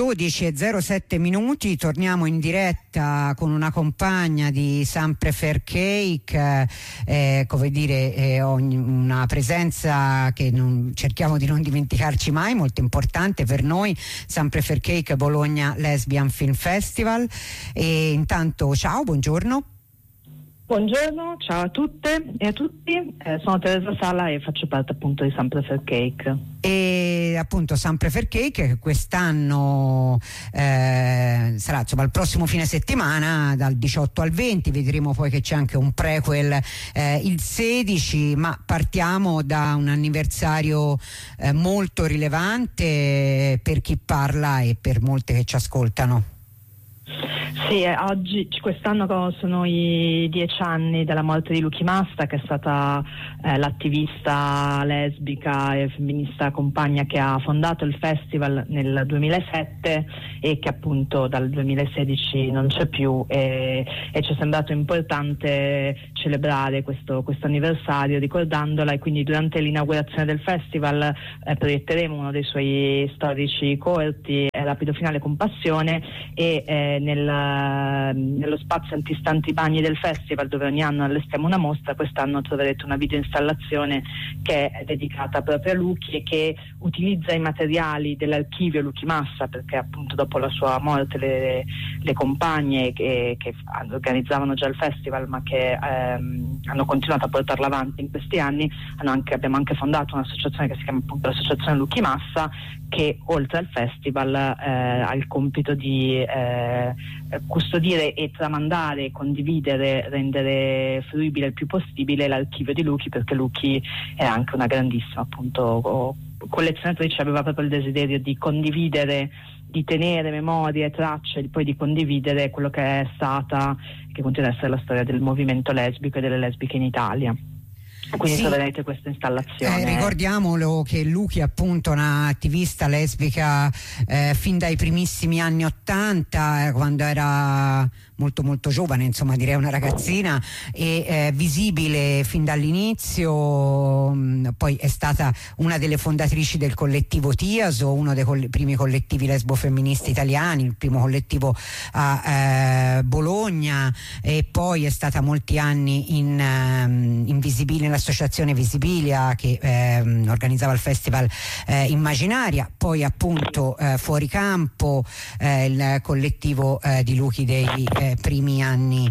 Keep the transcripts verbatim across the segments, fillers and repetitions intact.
dodici e zero sette minuti, torniamo in diretta con una compagna di Sempre Fair Cake, eh, come dire, eh, ogni, una presenza che non, cerchiamo di non dimenticarci mai, molto importante per noi, Sempre Fair Cake Bologna Lesbian Film Festival. E intanto ciao, buongiorno. Buongiorno, ciao a tutte e a tutti, eh, sono Teresa Sala e faccio parte appunto di Sempre Fair Cake. E appunto Sempre Fair Cake che quest'anno eh, sarà insomma il prossimo fine settimana dal diciotto al venti, vedremo poi che c'è anche un prequel eh, il sedici, ma partiamo da un anniversario eh, molto rilevante per chi parla e per molte che ci ascoltano. Sì, eh, oggi, quest'anno sono i dieci anni della morte di Luchi Massa, che è stata eh, l'attivista lesbica e femminista compagna che ha fondato il festival nel duemilasette e che appunto dal duemilasedici non c'è più, e, e ci è sembrato importante celebrare questo, questo anniversario ricordandola, e quindi durante l'inaugurazione del festival eh, proietteremo uno dei suoi storici corti, eh, Rapido Finale Compassione, e eh, nel nello spazio antistanti bagni del festival, dove ogni anno allestiamo una mostra, quest'anno troverete una videoinstallazione che è dedicata proprio a Luchi e che utilizza i materiali dell'archivio Luchi Massa, perché appunto dopo la sua morte le, le compagne che, che organizzavano già il festival ma che ehm, hanno continuato a portarla avanti in questi anni, hanno anche, abbiamo anche fondato un'associazione che si chiama appunto l'Associazione Luchi Massa, che oltre al festival eh, ha il compito di eh, custodire e tramandare, condividere, rendere fruibile il più possibile l'archivio di Luchi, perché Luchi è anche una grandissima appunto collezionatrice, aveva proprio il desiderio di condividere, di tenere memorie, tracce e poi di condividere quello che è stata, che continua ad essere la storia del movimento lesbico e delle lesbiche in Italia. Quindi sì, troverete questa installazione. Eh, ricordiamolo che Luchi è appunto una attivista lesbica eh, fin dai primissimi anni ottanta, eh, quando era molto molto giovane, insomma direi una ragazzina, e eh, visibile fin dall'inizio. Mh, poi è stata una delle fondatrici del collettivo Tiaso, uno dei coll- primi collettivi lesbofemministi italiani, il primo collettivo a eh, Bologna, e poi è stata molti anni in, um, in Visibili, nell'associazione Visibilia che eh, organizzava il festival eh, Immaginaria, poi appunto eh, Fuori Campo, eh, il collettivo eh, di Luchi dei eh, primi anni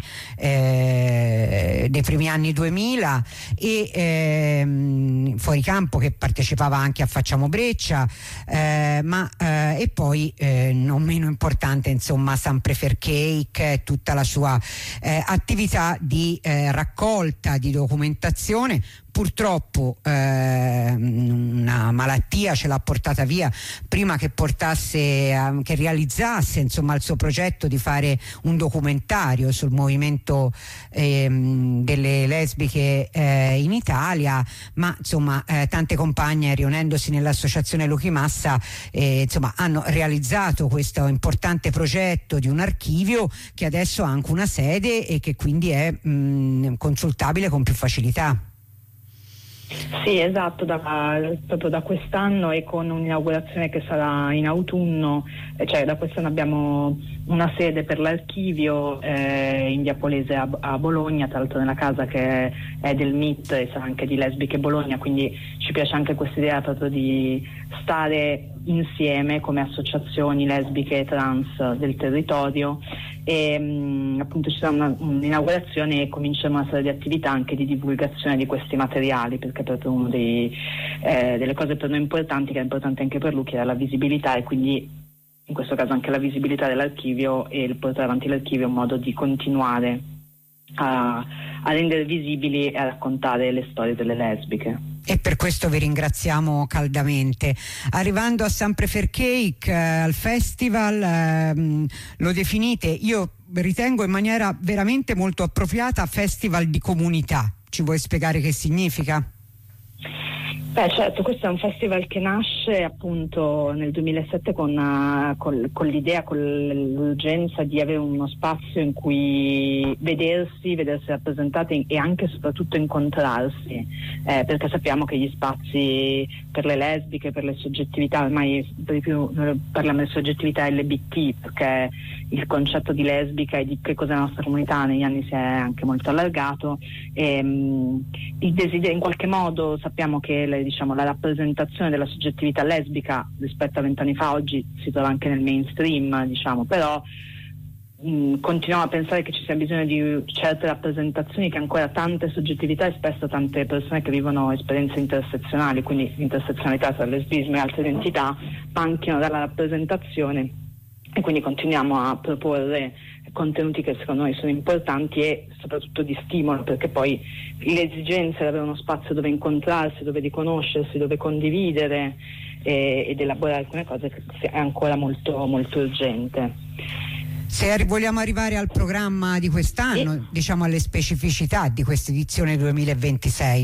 eh, dei primi anni duemila, e ehm, Fuori Campo che partecipava anche a Facciamo Breccia, eh, ma eh, e poi eh, non meno importante insomma Sempre Fair Cake, tutta la sua eh, attività di eh, raccolta, di documentazione. Purtroppo eh, una malattia ce l'ha portata via prima che portasse eh, che realizzasse insomma il suo progetto di fare un documentario sul movimento eh, delle lesbiche eh, in Italia, ma insomma eh, tante compagne, riunendosi nell'associazione Luchi Massa, eh, insomma hanno realizzato questo importante progetto di un archivio che adesso ha anche una sede e che quindi è mh, consultabile con più facilità. Sì, esatto, da, proprio da quest'anno e con un'inaugurazione che sarà in autunno, cioè da quest'anno abbiamo una sede per l'archivio eh, in via Polese a, a Bologna, tra l'altro nella casa che è del M I T e sarà anche di Lesbiche Bologna, quindi ci piace anche questa idea proprio di stare insieme come associazioni lesbiche e trans del territorio, e mh, appunto ci sarà una, un'inaugurazione e cominceremo una serie di attività anche di divulgazione di questi materiali, perché è proprio una eh, delle cose per noi importanti, che è importante anche per lui, che è la visibilità, e quindi in questo caso anche la visibilità dell'archivio, e il portare avanti l'archivio è un modo di continuare a, a rendere visibili e a raccontare le storie delle lesbiche. E per questo vi ringraziamo caldamente. Arrivando a Sempre Fair Cake, eh, al festival, eh, lo definite, io ritengo in maniera veramente molto appropriata, festival di comunità. Ci vuoi spiegare che significa? Beh, certo, questo è un festival che nasce appunto nel duemilasette con, uh, con, con l'idea, con l'urgenza di avere uno spazio in cui vedersi, vedersi rappresentati e anche e soprattutto incontrarsi, eh, perché sappiamo che gli spazi per le lesbiche, per le soggettività, ormai per di più noi parliamo di soggettività L G B T, perché il concetto di lesbica e di che cos'è la nostra comunità negli anni si è anche molto allargato, e, um, il desiderio, in qualche modo sappiamo che le, diciamo, la rappresentazione della soggettività lesbica rispetto a vent'anni fa oggi si trova anche nel mainstream, diciamo, però mh, continuiamo a pensare che ci sia bisogno di certe rappresentazioni, che ancora tante soggettività e spesso tante persone che vivono esperienze intersezionali, quindi intersezionalità tra lesbismo e altre identità, manchino dalla rappresentazione, e quindi continuiamo a proporre contenuti che secondo noi sono importanti e soprattutto di stimolo, perché poi l'esigenza di avere uno spazio dove incontrarsi, dove riconoscersi, dove condividere e, ed elaborare alcune cose è ancora molto, molto urgente. Se arri- vogliamo arrivare al programma di quest'anno, sì, diciamo alle specificità di questa edizione duemilaventisei.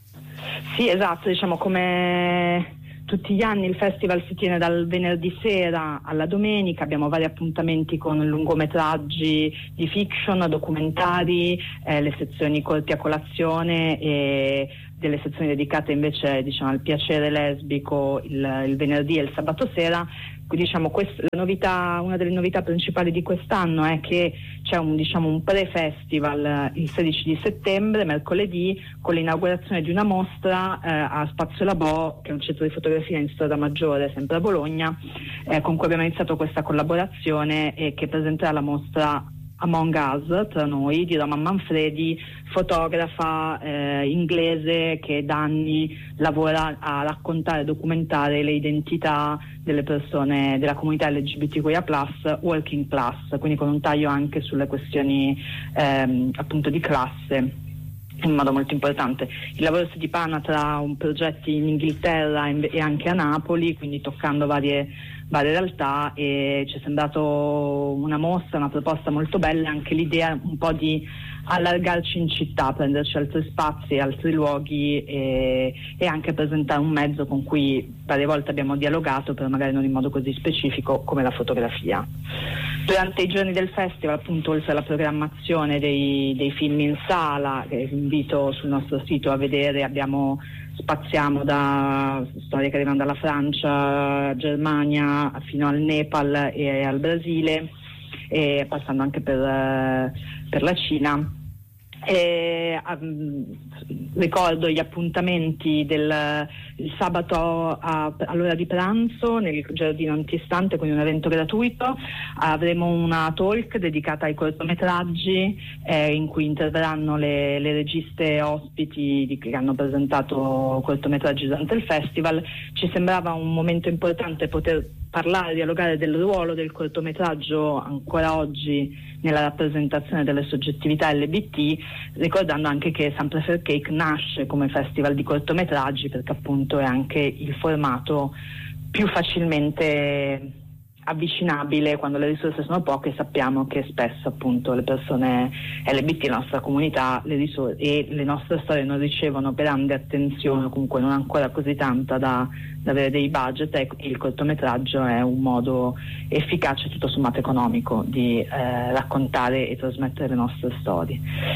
Sì, esatto, diciamo come tutti gli anni il festival si tiene dal venerdì sera alla domenica, abbiamo vari appuntamenti con lungometraggi di fiction, documentari, eh, le sezioni corti a colazione e delle sezioni dedicate invece, diciamo, al piacere lesbico il, il venerdì e il sabato sera. Diciamo, questa, la novità, una delle novità principali di quest'anno è che c'è un, diciamo, un pre-festival il sedici di settembre, mercoledì, con l'inaugurazione di una mostra eh, a Spazio Labò, che è un centro di fotografia in Strada Maggiore, sempre a Bologna, eh, con cui abbiamo iniziato questa collaborazione e che presenterà la mostra Among Us, tra noi, di Roman Manfredi, fotografa eh, inglese che da anni lavora a raccontare e documentare le identità delle persone della comunità L G B T Q I A plus, working class, quindi con un taglio anche sulle questioni ehm, appunto di classe in modo molto importante. Il lavoro si dipana tra un progetti in Inghilterra e anche a Napoli, quindi toccando varie varie realtà, e ci è sembrato una mostra, una proposta molto bella, anche l'idea un po' di allargarci in città, prenderci altri spazi, altri luoghi e, e anche presentare un mezzo con cui varie volte abbiamo dialogato, però magari non in modo così specifico come la fotografia. Durante i giorni del festival, appunto, oltre alla programmazione dei, dei film in sala, che vi invito sul nostro sito a vedere, abbiamo spaziamo da storie che arrivano dalla Francia, Germania, fino al Nepal e al Brasile, e passando anche per, per la Cina. E, um, ricordo gli appuntamenti del il sabato a, all'ora di pranzo nel giardino antistante, quindi un evento gratuito. Avremo una talk dedicata ai cortometraggi eh, in cui interverranno le, le registe ospiti di, che hanno presentato cortometraggi durante il festival. Ci sembrava un momento importante poter parlare, dialogare del ruolo del cortometraggio ancora oggi nella rappresentazione delle soggettività L G B T, ricordando anche che Sempre Fair Cake nasce come festival di cortometraggi perché appunto è anche il formato più facilmente avvicinabile quando le risorse sono poche. Sappiamo che spesso appunto le persone L G B T, la nostra comunità, le risorse e le nostre storie non ricevono grande attenzione, comunque non ancora così tanta da, da avere dei budget, e il cortometraggio è un modo efficace, tutto sommato economico, di eh, raccontare e trasmettere le nostre storie.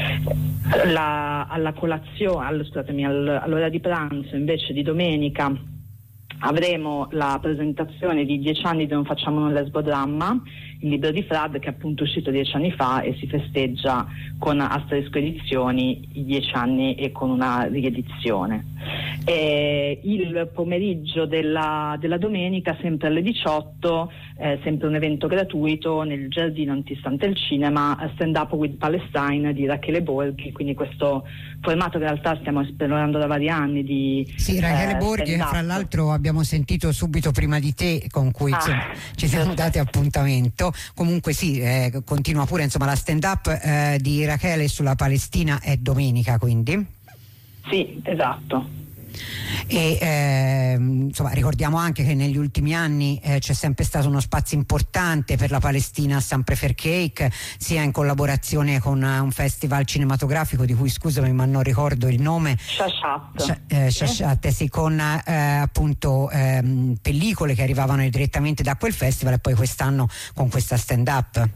La, alla colazione, all, scusatemi, all, all'ora di pranzo invece di domenica avremo la presentazione di Dieci anni di Non facciamo un lesbodramma, il libro di Frad, che è appunto uscito dieci anni fa e si festeggia con Asterisco Edizioni i dieci anni e con una riedizione. E il pomeriggio della, della domenica, sempre alle diciotto, eh, sempre un evento gratuito nel giardino antistante il cinema, Stand Up with Palestine di Rachele Borghi, quindi questo formato che in realtà stiamo esplorando da vari anni di Sì, Rachele eh, Borghi, fra l'altro abbiamo sentito subito prima di te, con cui ah, insomma, ci siamo dati appuntamento. Comunque sì, eh, continua pure, insomma, la stand up eh, di Rachele sulla Palestina è domenica, quindi? Sì, esatto. E eh, insomma ricordiamo anche che negli ultimi anni eh, c'è sempre stato uno spazio importante per la Palestina a San Prefercake, sia in collaborazione con uh, un festival cinematografico di cui scusami ma non ricordo il nome, Shashat, Sh- eh, Shashat, sì, con eh, appunto ehm, pellicole che arrivavano direttamente da quel festival, e poi quest'anno con questa stand up.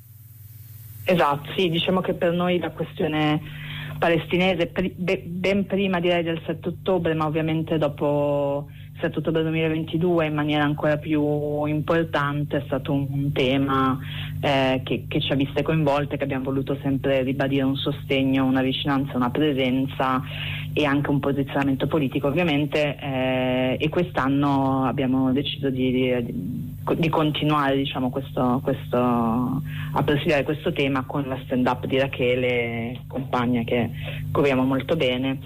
Esatto, sì, diciamo che per noi la questione palestinese ben prima direi del sette ottobre, ma ovviamente dopo sette ottobre duemilaventidue in maniera ancora più importante, è stato un, un tema eh, che, che ci ha viste coinvolte, che abbiamo voluto sempre ribadire un sostegno, una vicinanza, una presenza e anche un posizionamento politico ovviamente, eh, e quest'anno abbiamo deciso di, di, di continuare diciamo questo, questo, a presidiare questo tema con la stand up di Rachele, compagna che conosciamo molto bene.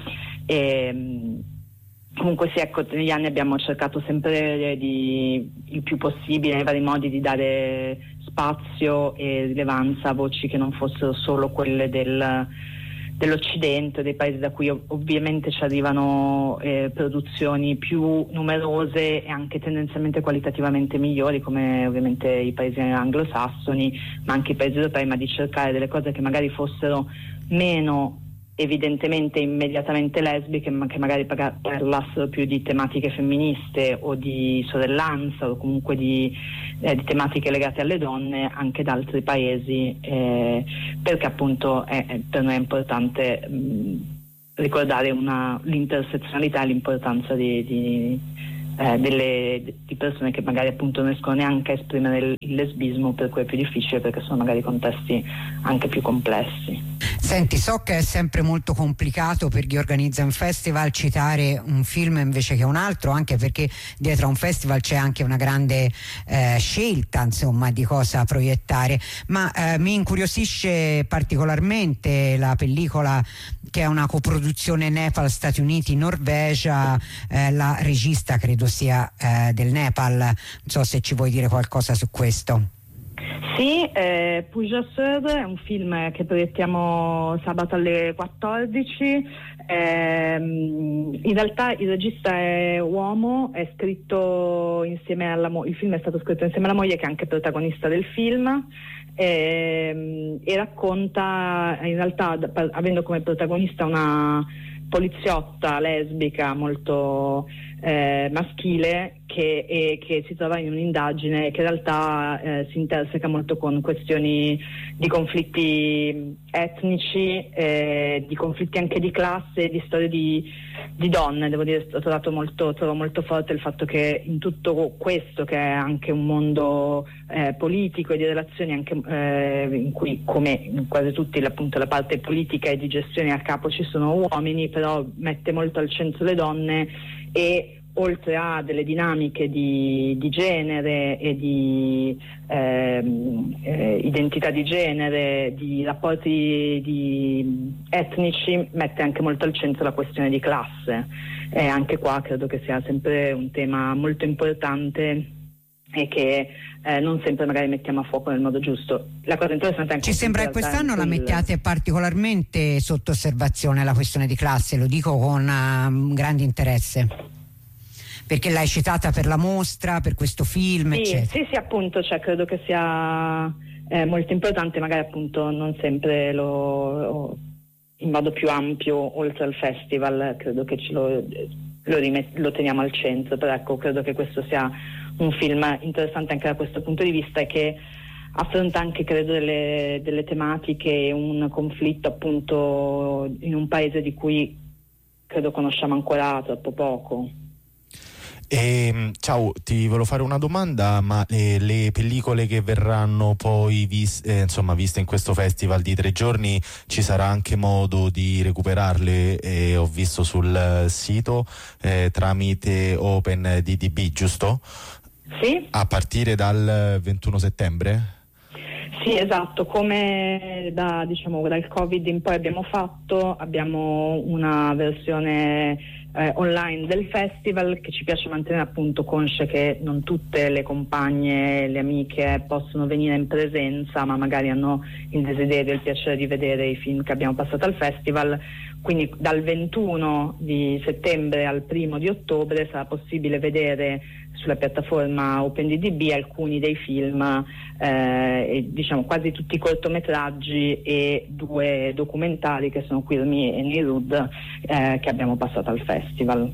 E, comunque sì, ecco, negli anni abbiamo cercato sempre di, il più possibile nei vari modi di dare spazio e rilevanza a voci che non fossero solo quelle del dell'Occidente, dei paesi da cui ov- ovviamente ci arrivano eh, produzioni più numerose e anche tendenzialmente qualitativamente migliori, come ovviamente i paesi anglosassoni, ma anche i paesi europei, ma di cercare delle cose che magari fossero meno evidentemente immediatamente lesbiche, ma che magari parlassero più di tematiche femministe o di sorellanza o comunque di, eh, di tematiche legate alle donne anche da altri paesi, eh, perché appunto è, è, per noi è importante mh, ricordare una, l'intersezionalità e l'importanza di, di, eh, delle, di persone che magari appunto non riescono neanche a esprimere il, il lesbismo, per cui è più difficile perché sono magari contesti anche più complessi. Senti, so che è sempre molto complicato per chi organizza un festival citare un film invece che un altro, anche perché dietro a un festival c'è anche una grande eh, scelta, insomma, di cosa proiettare, ma eh, mi incuriosisce particolarmente la pellicola che è una coproduzione Nepal-Stati Uniti-Norvegia, eh, la regista credo sia eh, del Nepal, non so se ci vuoi dire qualcosa su questo. Sì, eh, Puja Sir è un film che proiettiamo sabato alle quattordici. Eh, in realtà il regista è uomo, è scritto insieme alla moglie, il film è stato scritto insieme alla moglie che è anche protagonista del film, eh, e racconta in realtà, avendo come protagonista una poliziotta lesbica molto eh, maschile che, e, che si trova in un'indagine che in realtà eh, si interseca molto con questioni di conflitti etnici, eh, di conflitti anche di classe, di storie di, di donne. Devo dire, ho trovato molto, trovo molto forte il fatto che in tutto questo, che è anche un mondo eh, politico e di relazioni anche eh, in cui, come in quasi tutti, appunto la parte politica e di gestione a capo ci sono uomini, però mette molto al centro le donne, e oltre a delle dinamiche di, di genere e di ehm, eh, identità di genere, di rapporti di etnici, mette anche molto al centro la questione di classe, e anche qua credo che sia sempre un tema molto importante e che eh, non sempre magari mettiamo a fuoco nel modo giusto. La cosa interessante è anche ci sembra che quest'anno la mettiate particolarmente sotto osservazione la questione di classe, lo dico con uh, grande interesse, perché l'hai citata per la mostra, per questo film, sì, eccetera. Sì, sì, appunto, cioè credo che sia eh, molto importante, magari appunto non sempre lo, lo in modo più ampio oltre al festival, credo che ce lo, lo, rimet- lo teniamo al centro, però ecco, credo che questo sia un film interessante anche da questo punto di vista, e che affronta anche, credo, delle, delle tematiche, un conflitto appunto in un paese di cui credo conosciamo ancora troppo poco. E, ciao, ti volevo fare una domanda, ma le, le pellicole che verranno poi vis- eh, insomma, viste in questo festival di tre giorni, ci sarà anche modo di recuperarle? Eh, ho visto sul sito eh, tramite OpenDB, giusto? Sì. A partire dal ventuno settembre? Sì, esatto, come da, diciamo, dal Covid in poi abbiamo fatto, abbiamo una versione eh, online del festival che ci piace mantenere, appunto consce che non tutte le compagne, le amiche possono venire in presenza, ma magari hanno il desiderio e il piacere di vedere i film che abbiamo passato al festival. quindi dal ventuno di settembre al primo di ottobre sarà possibile vedere sulla piattaforma OpenDDB alcuni dei film, eh, e, diciamo quasi tutti i cortometraggi e due documentari che sono Queer Me e Neerud, eh, che abbiamo passato al festival.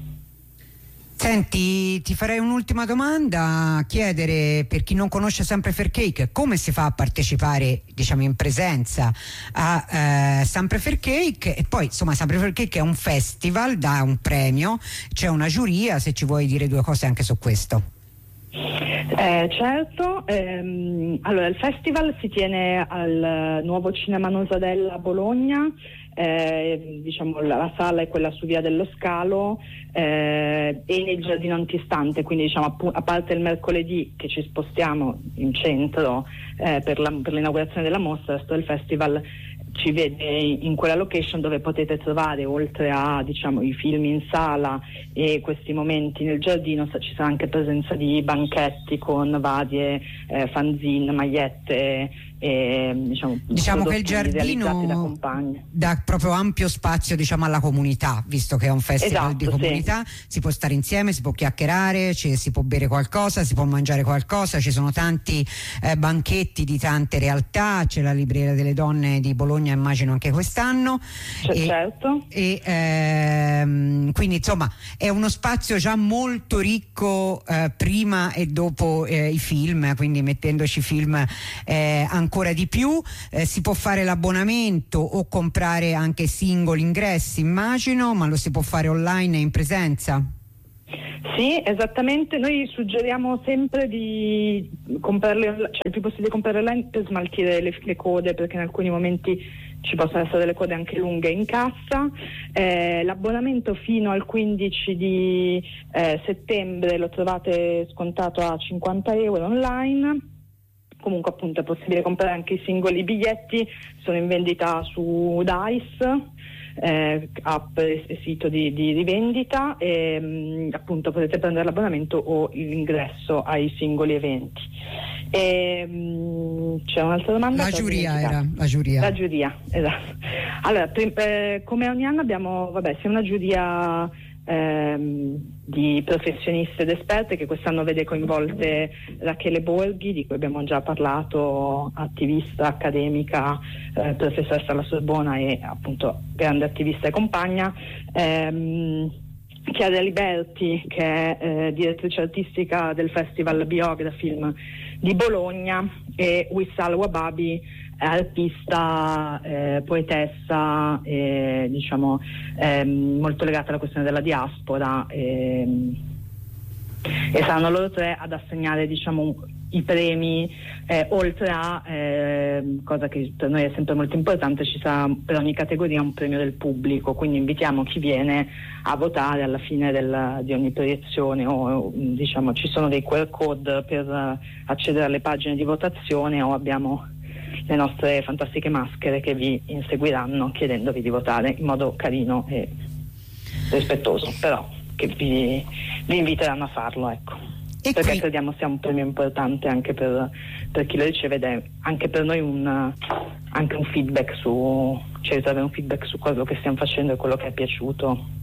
Senti, ti farei un'ultima domanda, chiedere, per chi non conosce Sempre Fair Cake, come si fa a partecipare, diciamo, in presenza a eh, Sempre Fair Cake, e poi insomma Sempre Fair Cake è un festival, dà un premio, c'è una giuria, se ci vuoi dire due cose anche su questo. Eh, certo, ehm, allora il festival si tiene al Nuovo Cinema Nosadella a Bologna. Eh, diciamo la, la sala è quella su Via dello Scalo, eh, e nel giardino antistante, quindi diciamo a, a parte il mercoledì che ci spostiamo in centro eh, per, la, per l'inaugurazione della mostra, il resto del festival ci vede in quella location dove potete trovare, oltre a diciamo i film in sala e questi momenti nel giardino, ci sarà anche presenza di banchetti con varie eh, fanzine, magliette e diciamo, diciamo che il giardino da dà proprio ampio spazio, diciamo, alla comunità, visto che è un festival esatto, di comunità, sì. Si può stare insieme, si può chiacchierare, ci, si può bere qualcosa, si può mangiare qualcosa, ci sono tanti eh, banchetti di tante realtà, c'è la Libreria delle Donne di Bologna, immagino anche quest'anno, c'è, e, certo. e ehm, quindi insomma è uno spazio già molto ricco eh, prima e dopo eh, i film, quindi mettendoci film eh, ancora di più. Eh, si può fare l'abbonamento o comprare anche singoli ingressi, immagino, ma lo si può fare online e in presenza? Sì, esattamente. Noi suggeriamo sempre di comprarle, cioè il più possibile comprare online per smaltire le, le code, perché in alcuni momenti ci possono essere delle code anche lunghe in cassa. Eh, l'abbonamento fino al quindici di eh, settembre lo trovate scontato a cinquanta euro online. Comunque appunto è possibile comprare anche i singoli biglietti, sono in vendita su Dice, eh, app e sito di, di rivendita, e mh, appunto potete prendere l'abbonamento o l'ingresso ai singoli eventi. E, mh, c'è un'altra domanda? La giuria era, la giuria. La giuria, esatto. Allora, prim- eh, come ogni anno abbiamo, vabbè, sia una giuria Ehm, di professioniste ed esperte, che quest'anno vede coinvolte Rachele Borghi, di cui abbiamo già parlato, attivista accademica, eh, professoressa alla Sorbona e appunto grande attivista e compagna, ehm, Chiara Liberti, che è eh, direttrice artistica del Festival Biografilm di Bologna, e Wissal Wababi, artista, eh, poetessa, eh, diciamo ehm, molto legata alla questione della diaspora, ehm, e saranno loro tre ad assegnare, diciamo, i premi, eh, oltre a eh, cosa che per noi è sempre molto importante, ci sarà per ogni categoria un premio del pubblico, quindi invitiamo chi viene a votare alla fine del, di ogni proiezione, o diciamo ci sono dei Q R code per accedere alle pagine di votazione, o abbiamo le nostre fantastiche maschere che vi inseguiranno chiedendovi di votare in modo carino e rispettoso, però che vi, vi inviteranno a farlo, ecco. E perché qui crediamo sia un premio importante anche per, per chi lo riceve, ed è anche per noi un, anche un feedback su, cioè avere un feedback su quello che stiamo facendo e quello che è piaciuto.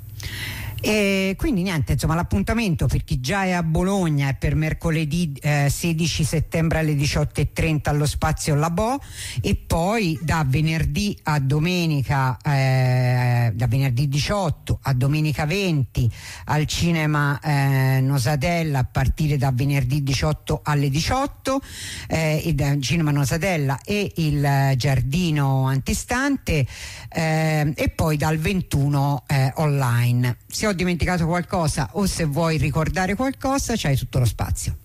E quindi niente, insomma, l'appuntamento per chi già è a Bologna è per mercoledì eh, sedici settembre alle diciotto e trenta allo spazio La Bo, e poi da venerdì a domenica eh, da venerdì diciotto a domenica venti al cinema eh, Nosadella, a partire da venerdì diciotto alle diciotto, eh, e da cinema Nosadella e il giardino antistante, eh, e poi dal ventuno eh, online. Se ho dimenticato qualcosa o se vuoi ricordare qualcosa, c'hai tutto lo spazio.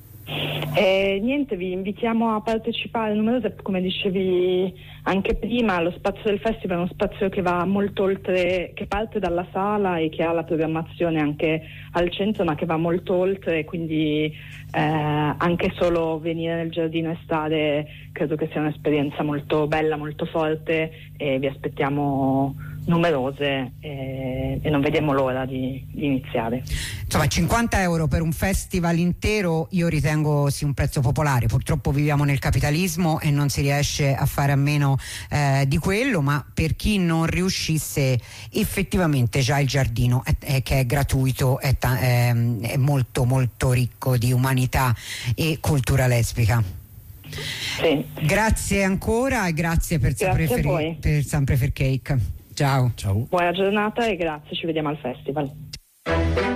Eh, niente, vi invitiamo a partecipare numerose, come dicevi anche prima. Lo spazio del festival è uno spazio che va molto oltre, che parte dalla sala e che ha la programmazione anche al centro, ma che va molto oltre, quindi eh, anche solo venire nel giardino e stare credo che sia un'esperienza molto bella, molto forte, e vi aspettiamo numerose e, e non vediamo l'ora di, di iniziare. Insomma, cinquanta euro per un festival intero io ritengo sia un prezzo popolare. Purtroppo viviamo nel capitalismo e non si riesce a fare a meno eh, di quello, ma per chi non riuscisse, effettivamente già il giardino è, è, che è gratuito è, ta- è, è molto molto ricco di umanità e cultura lesbica. Sì. Grazie ancora e grazie per Grazie sempre, a voi. per sempre per Cake. Ciao. Ciao. Buona giornata e grazie, ci vediamo al festival.